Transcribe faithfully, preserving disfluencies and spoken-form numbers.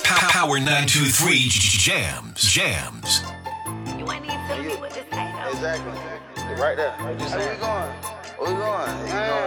Power nine two three Jams. Jams. You ain't even telling me what to say, though. Exactly. Right there. What you saying? Where we going? Where we going? You know